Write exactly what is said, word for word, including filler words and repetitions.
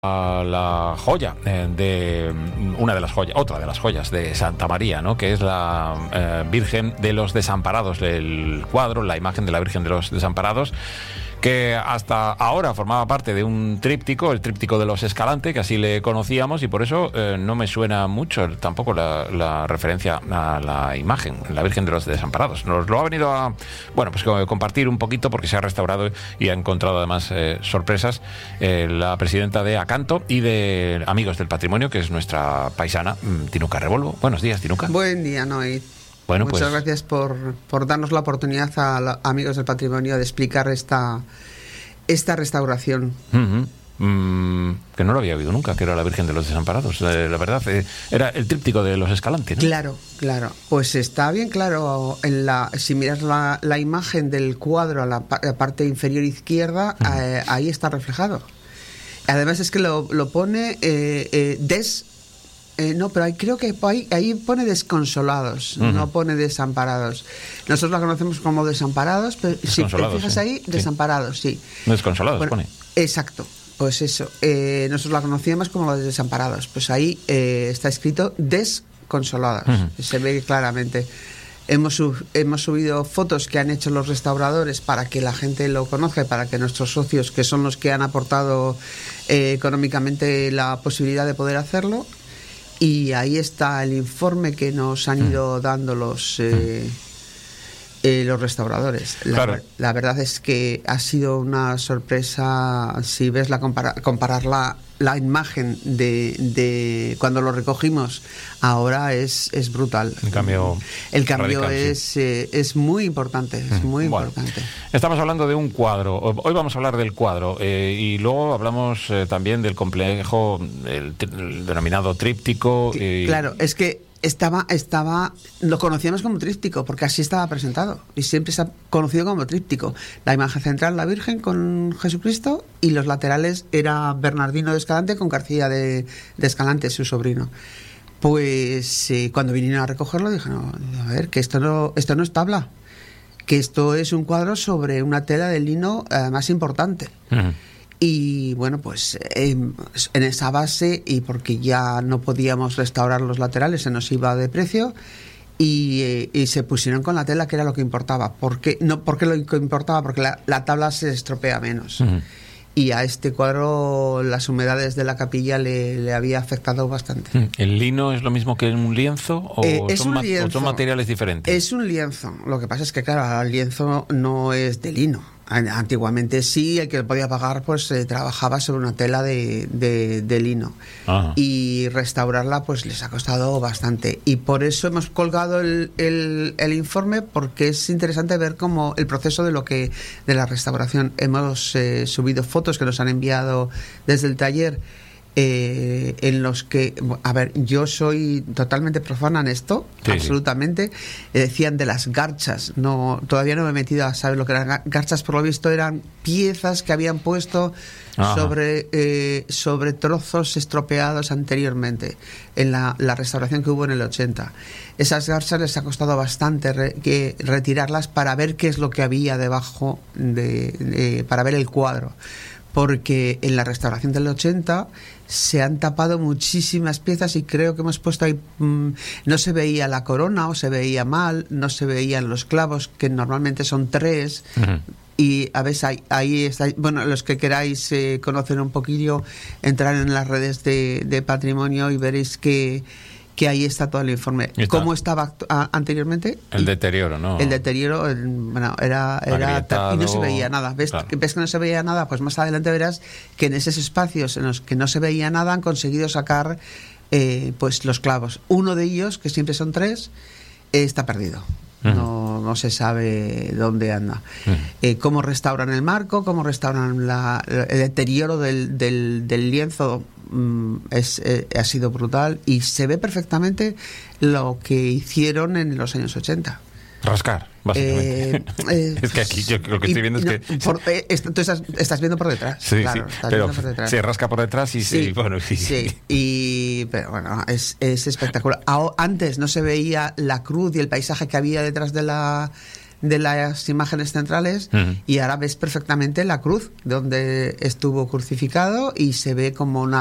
a la joya eh, de una de las joyas, otra de las joyas de Santa María, ¿no? Que es la eh, Virgen de los Desamparados, el cuadro, la imagen de la Virgen de los Desamparados, que hasta ahora formaba parte de un tríptico, el tríptico de los Escalante, que así le conocíamos, y por eso eh, no me suena mucho tampoco la, la referencia a la imagen, la Virgen de los Desamparados. Nos lo ha venido a, bueno, pues compartir un poquito, porque se ha restaurado y ha encontrado además eh, sorpresas eh, la presidenta de Acanto y de Amigos del Patrimonio, que es nuestra paisana, Tinuca Revolvo. Buenos días, Tinuca. Buen día, Noé. Bueno, Muchas pues, gracias por, por darnos la oportunidad a los Amigos del Patrimonio de explicar esta, esta restauración. Uh-huh. Mm, que no lo había oído nunca, que era la Virgen de los Desamparados. Eh, la verdad, eh, era el tríptico de los Escalante, ¿no? Claro, claro. Pues está bien claro. En la, si miras la, la imagen del cuadro a la, la parte inferior izquierda, uh-huh. eh, ahí está reflejado. Además es que lo, lo pone eh, eh, des... Eh, no, pero ahí, creo que ahí, ahí pone desconsolados, uh-huh. no pone desamparados. Nosotros la conocemos como desamparados, pero si te fijas sí. ahí, sí. desamparados, sí. Desconsolados, bueno, pone. Exacto, pues eso. Eh, nosotros la conocíamos como los desamparados. Pues ahí eh, está escrito desconsolados, uh-huh. se ve claramente. Hemos, sub, hemos subido fotos que han hecho los restauradores para que la gente lo conozca y para que nuestros socios, que son los que han aportado eh, económicamente la posibilidad de poder hacerlo. Y ahí está el informe que nos han ido mm. dando los eh, eh, los restauradores. La, claro. la verdad es que ha sido una sorpresa. Si ves la compara comparar la, la imagen de, de cuando lo recogimos ahora es, es brutal. El cambio, el cambio radical, es, sí. eh, es muy importante, es muy bueno, importante. Estamos hablando de un cuadro. Hoy vamos a hablar del cuadro eh, y luego hablamos eh, también del complejo, el, el denominado tríptico. Y... Claro, es que Estaba, estaba, lo conocíamos como tríptico, porque así estaba presentado, y siempre se ha conocido como tríptico. La imagen central, la Virgen con Jesucristo, y los laterales era Bernardino de Escalante con García de, de Escalante, su sobrino. Pues eh, cuando vinieron a recogerlo, dije, no, a ver, que esto no, esto no es tabla, que esto es un cuadro sobre una tela de lino eh, más importante. Uh-huh. Y bueno, pues eh, en esa base, y porque ya no podíamos restaurar los laterales, se nos iba de precio, y, eh, y se pusieron con la tela, que era lo que importaba. ¿Por qué? No, porque lo que importaba, porque la, la tabla se estropea menos. Uh-huh. Y a este cuadro las humedades de la capilla le, le había afectado bastante. ¿El lino es lo mismo que un lienzo o, eh, es son, un ma lienzo, o son materiales diferentes? Es un lienzo. Lo que pasa es que, claro, el lienzo no es de lino. Antiguamente sí, el que podía pagar pues eh, trabajaba sobre una tela de, de, de lino. Ajá. Y restaurarla pues les ha costado bastante, y por eso hemos colgado el, el, el informe, porque es interesante ver cómo el proceso de lo que de la restauración. Hemos eh, subido fotos que nos han enviado desde el taller, Eh, en los que, a ver, yo soy totalmente profana en esto, sí, absolutamente. Sí. Eh, decían de las garchas, no, todavía no me he metido a saber lo que eran garchas. Por lo visto eran piezas que habían puesto sobre, eh, sobre trozos estropeados anteriormente en la, la restauración que hubo en el ochenta. Esas garchas les ha costado bastante re, que retirarlas para ver qué es lo que había debajo de, de, para ver el cuadro, porque en la restauración del ochenta se han tapado muchísimas piezas, y creo que hemos puesto ahí, mmm, no se veía la corona, o se veía mal, no se veían los clavos, que normalmente son tres. Uh-huh. Y a ver, ahí, ahí está. Bueno, los que queráis eh, conocer un poquillo, entrar en las redes de, de patrimonio y veréis que que ahí está todo el informe. Está. ¿Cómo estaba a, anteriormente? El deterioro, ¿no? El deterioro, el, bueno, era, era y no se veía nada. ¿Ves, claro. ¿Ves que no se veía nada? Pues más adelante verás que en esos espacios en los que no se veía nada han conseguido sacar eh, pues los clavos. Uno de ellos, que siempre son tres, eh, está perdido. Uh-huh. No, no se sabe dónde anda. Uh-huh. Eh, cómo restauran el marco, cómo restauran la, el deterioro del, del, del lienzo. Es, eh, ha sido brutal, y se ve perfectamente lo que hicieron en los años ochenta. Rascar, básicamente. Eh, eh, es que aquí yo lo que estoy viendo no, es que... Por, eh, esto, tú estás, estás viendo por detrás. Sí, claro, sí, pero por detrás. se rasca por detrás y sí, sí, bueno, sí. sí. Y, pero bueno, es, es espectacular. Antes no se veía la cruz y el paisaje que había detrás de la de las imágenes centrales, uh-huh. y ahora ves perfectamente la cruz donde estuvo crucificado y se ve como una